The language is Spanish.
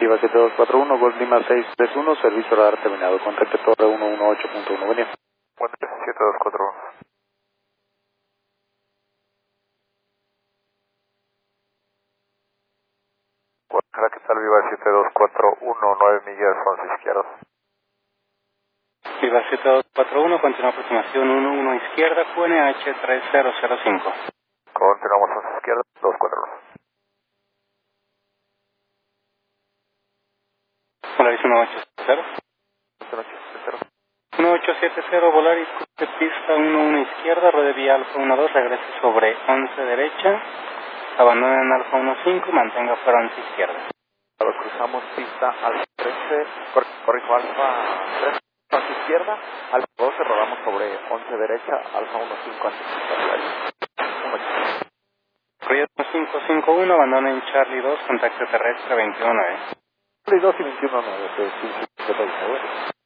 Viva 7241, Golf Lima 631, servicio radar terminado. Contacte torre 118.1. Buen día. Buen día, 7241. Guadalajara, ¿qué tal? Viva 7241, 9 millas, 11 izquierda. Viva 7241, continúa aproximación 11 izquierda, QNH 3005. Continuamos 11 izquierda, 241. Volaris 1870. 1870, Volaris, cruce pista 11 izquierda, ruede vía Alfa 12, regrese sobre 11 derecha, abandone en Alfa 15, mantenga fuera 11 izquierda. Cruzamos pista Alfa 13, corrijo Alfa 3, Alfa izquierda, Alfa 12, rodamos sobre 11 derecha, Alfa 15 antes de Ruido 551, abandone en Charlie 2, contacto terrestre 21. Charlie 2 y 21, 9,